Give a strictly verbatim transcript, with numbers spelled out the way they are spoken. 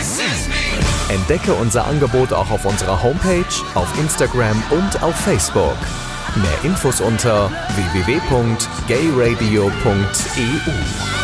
Entdecke unser Angebot auch auf unserer Homepage, auf Instagram und auf Facebook. Mehr Infos unter w w w punkt gay radio punkt e u.